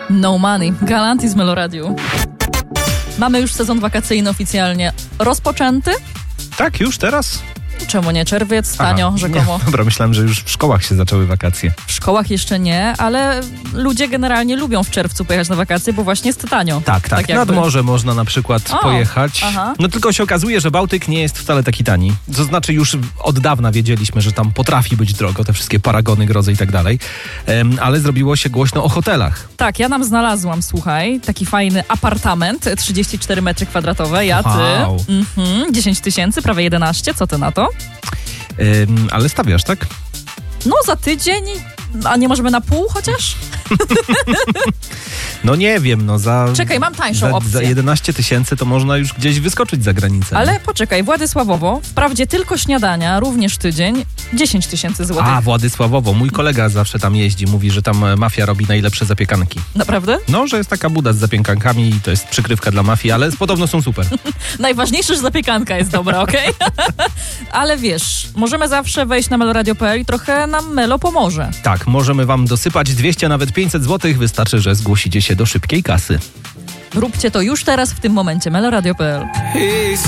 No Money, Galantis Meloradiu. Mamy już sezon wakacyjny oficjalnie rozpoczęty. Tak, już teraz? Czemu nie? Czerwiec, tanio, rzekomo. Nie, dobra, myślałem, że już w szkołach się zaczęły wakacje. W szkołach jeszcze nie, ale ludzie generalnie lubią w czerwcu pojechać na wakacje, bo właśnie jest tanio. Tak. Nad morze można na przykład pojechać. Aha. No tylko się okazuje, że Bałtyk nie jest wcale taki tani. To znaczy już od dawna wiedzieliśmy, że tam potrafi być drogo, te wszystkie paragony, grozy i tak dalej. Ale zrobiło się głośno o hotelach. Tak, ja nam znalazłam, słuchaj, taki fajny apartament, 34 metry kwadratowe, ja, ty. Wow. 10 tysięcy, prawie 11, co ty na to? Ale stawiasz, tak? No za tydzień, a nie możemy na pół chociaż? No nie wiem, no za... Czekaj, mam tańszą opcję. Za 11 tysięcy to można już gdzieś wyskoczyć za granicę. Ale poczekaj, Władysławowo, wprawdzie tylko śniadania, również tydzień, 10 tysięcy złotych. A, Władysławowo. Mój kolega zawsze tam jeździ, mówi, że tam mafia robi najlepsze zapiekanki. Naprawdę? No, że jest taka buda z zapiekankami i to jest przykrywka dla mafii, ale podobno są super. Najważniejsze, że zapiekanka jest dobra, okej? Ale wiesz, możemy zawsze wejść na meloradio.pl i trochę nam Melo pomoże. Tak, możemy wam dosypać 200, nawet 500 zł. Wystarczy, że zgłosicie się do szybkiej kasy. Róbcie to już teraz, w tym momencie, meloradio.pl.